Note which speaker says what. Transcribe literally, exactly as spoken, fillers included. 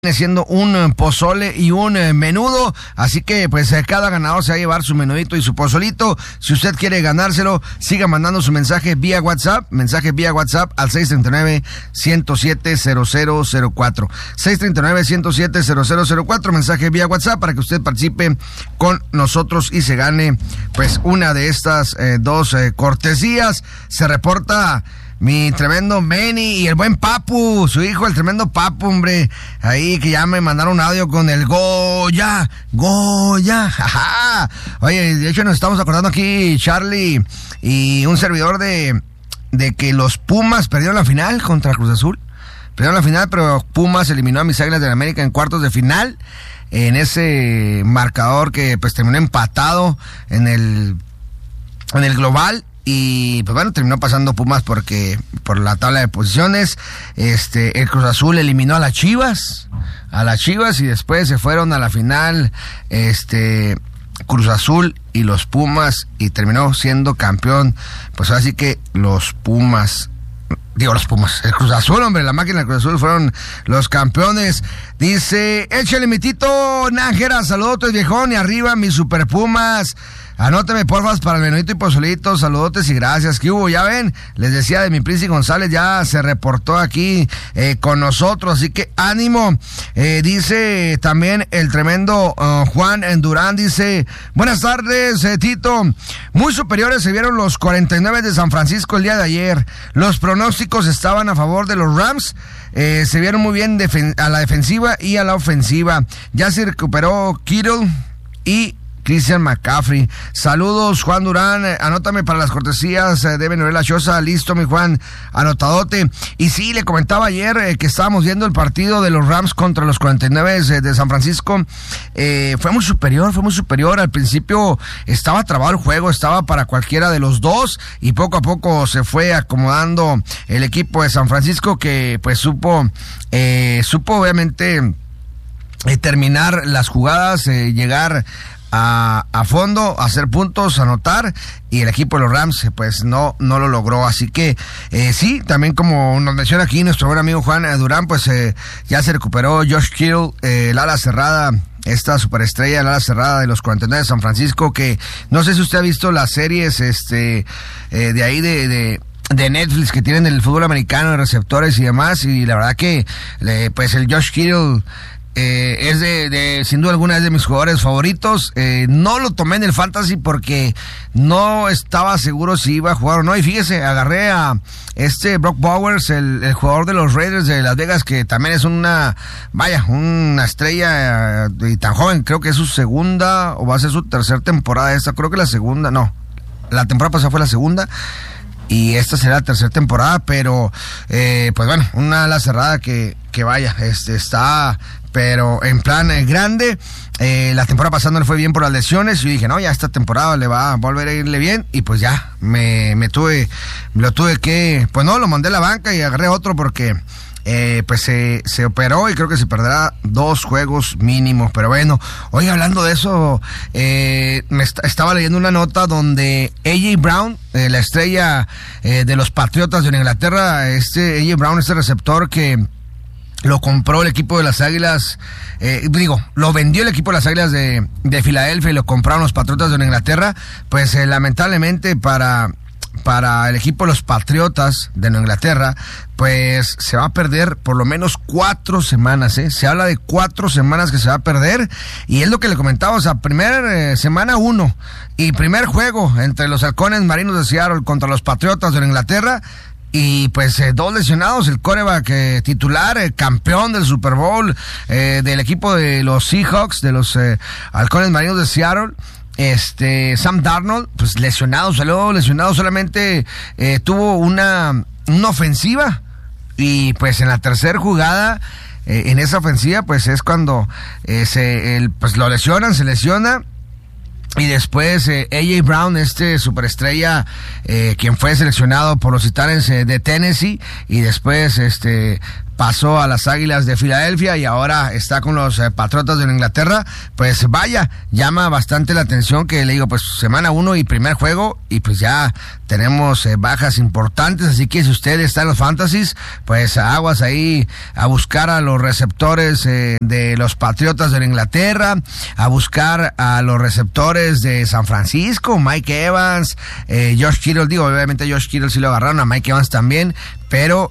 Speaker 1: siendo un pozole y un menudo, así que pues cada ganador se va a llevar su menudito y su pozolito. Si usted quiere ganárselo, siga mandando su mensaje vía WhatsApp, mensaje vía WhatsApp al seis tres nueve, uno cero siete, cero cero cero cuatro, seis tres nueve, uno cero siete, cero cero cero cuatro, mensaje vía WhatsApp para que usted participe con nosotros y se gane pues una de estas eh, dos eh, cortesías. Se reporta mi tremendo Manny y el buen Papu, su hijo, el tremendo Papu, hombre. Ahí que ya me mandaron un audio con el Goya, Goya, jaja. Oye, de hecho nos estamos acordando aquí, Charlie y un servidor de, de que los Pumas perdieron la final contra Cruz Azul. Perdieron la final, pero Pumas eliminó a mis Águilas del América en cuartos de final. En ese marcador que pues terminó empatado en el, en el global. Y pues bueno, terminó pasando Pumas porque por la tabla de posiciones, este, el Cruz Azul eliminó a las Chivas, a las Chivas y después se fueron a la final, este, Cruz Azul y los Pumas y terminó siendo campeón, pues así que los Pumas, digo los Pumas, el Cruz Azul, hombre, la máquina del Cruz Azul fueron los campeones. Dice, échale mi Tito Nájera, saludotes viejón y arriba mis Super Pumas. Anóteme porfas para el menudito y pozolito, saludotes y gracias. ¿Qué hubo? Ya ven, les decía de mi Príncipe González, ya se reportó aquí eh, con nosotros, así que ánimo. Eh, dice también el tremendo uh, Juan Durán, dice, buenas tardes, eh, Tito. Muy superiores se vieron los cuarenta y nueve de San Francisco el día de ayer. Los pronósticos estaban a favor de los Rams. Eh, se vieron muy bien defen- a la defensiva y a la ofensiva. Ya se recuperó Kittle y Christian McCaffrey. Saludos, Juan Durán. Anótame para las cortesías eh, de Benuela Choza. Listo, mi Juan. Anotadote. Y sí, le comentaba ayer eh, que estábamos viendo el partido de los Rams contra los cuarenta y nueve eh, de San Francisco. Eh, fue muy superior, fue muy superior. Al principio estaba trabado el juego, estaba para cualquiera de los dos. Y poco a poco se fue acomodando el equipo de San Francisco que pues supo, eh, supo obviamente eh, terminar las jugadas, eh, llegar A, a fondo, hacer puntos, anotar, y el equipo de los Rams pues no, no lo logró, así que eh, sí, también como nos menciona aquí nuestro buen amigo Juan Durán, pues eh, ya se recuperó Josh Kittle, eh, el ala cerrada, esta superestrella, el ala cerrada de los cuarenta y nueve de San Francisco, que no sé si usted ha visto las series este eh, de ahí de, de de Netflix que tienen el fútbol americano, de receptores y demás, y la verdad que eh, pues el Josh Kittle Eh, es de, de, sin duda alguna, es de mis jugadores favoritos. Eh, no lo tomé en el fantasy porque no estaba seguro si iba a jugar o no. Y fíjese, agarré a este Brock Bowers, el, el jugador de los Raiders de Las Vegas, que también es una, vaya, una estrella y tan joven. Creo que es su segunda o va a ser su tercera temporada esta. Creo que la segunda, no. La temporada pasada fue la segunda. Y esta será la tercera temporada, pero eh, pues bueno, una ala cerrada que, que vaya, este está, pero en plan eh, grande. Eh, la temporada pasada no le fue bien por las lesiones. Y dije, no, ya esta temporada le va a volver a irle bien. Y pues ya, me, me tuve, lo tuve que, pues no, lo mandé a la banca y agarré otro porque Eh, pues se, se operó y creo que se perderá dos juegos mínimo. Pero bueno, hoy hablando de eso, eh, me est- estaba leyendo una nota donde A J Brown, eh, la estrella eh, de los Patriotas de Inglaterra, este A J Brown, este receptor que lo compró el equipo de las Águilas, eh, digo, lo vendió el equipo de las Águilas de, de Filadelfia y lo compraron los Patriotas de Inglaterra, pues eh, lamentablemente para... para el equipo de los Patriotas de Nueva Inglaterra, pues se va a perder por lo menos cuatro semanas, ¿eh? Se habla de cuatro semanas que se va a perder, y es lo que le comentaba, o sea, primer eh, semana uno, y primer juego entre los Halcones Marinos de Seattle contra los Patriotas de Nueva Inglaterra, y pues eh, dos lesionados, el quarterback eh, titular, el campeón del Super Bowl, eh, del equipo de los Seahawks, de los eh, Halcones Marinos de Seattle, Este, Sam Darnold, pues lesionado, salió lesionado, solamente eh, tuvo una, una ofensiva, y pues en la tercera jugada, eh, en esa ofensiva, pues es cuando eh, se, el, pues lo lesionan, se lesiona, y después eh, A J Brown, este superestrella, eh, quien fue seleccionado por los Titanes eh, de Tennessee, y después este pasó a las Águilas de Filadelfia y ahora está con los eh, Patriotas de Inglaterra. Pues vaya, llama bastante la atención que le digo, pues semana uno y primer juego y pues ya tenemos eh, bajas importantes, así que si usted está en los fantasies, pues aguas ahí a buscar a los receptores eh, de los Patriotas de Inglaterra, a buscar a los receptores de San Francisco, Mike Evans, eh, Josh Kittle, digo, obviamente Josh Kittle sí lo agarraron, a Mike Evans también, pero